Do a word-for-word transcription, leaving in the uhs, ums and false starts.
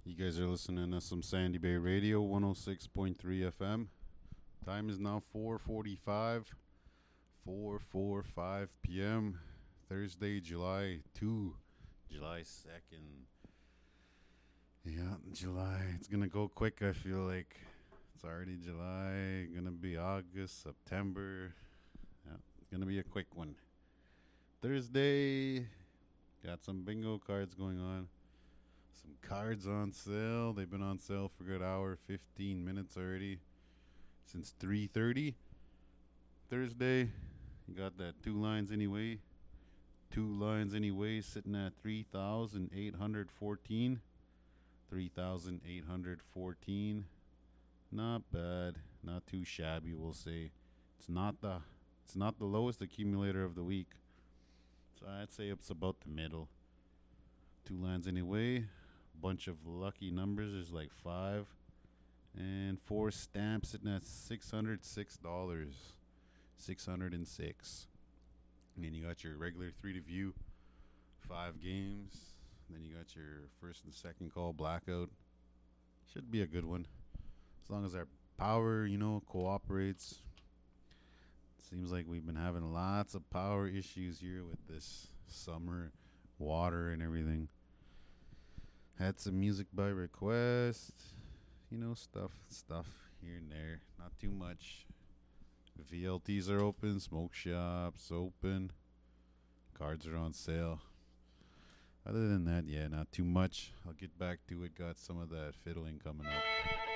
You guys are listening to some Sandy Bay Radio, one oh six point three F M. Time is now four forty-five, four forty-five p m, Thursday, July second, July second. Yeah, July. It's going to go quick, I feel like. It's already July, going to be August, September. Yeah, it's going to be a quick one. Thursday, got some bingo cards going on. Some cards on sale. They've been on sale for a good hour, fifteen minutes already. Since three thirty. Thursday, you got that two lines anyway. Two lines anyway, sitting at three thousand eight hundred fourteen. three thousand eight hundred fourteen. Not bad. Not too shabby, we'll say. It's not the it's not the lowest accumulator of the week. So I'd say it's about the middle. Two lines anyway. Bunch of lucky numbers. There's like five. And four stamps sitting at six hundred six dollars. six hundred six. And then you got your regular three to view. Five games. Then you got your first and second call blackout. Should be a good one. As long as our power, you know, cooperates. Seems like we've been having lots of power issues here with this summer, water and everything. Had some music by request. You know, stuff, stuff here and there. Not too much. V L Ts are open. Smoke shops open. Cards are on sale. Other than that, yeah, not too much. I'll get back to it. Got some of that fiddling coming up.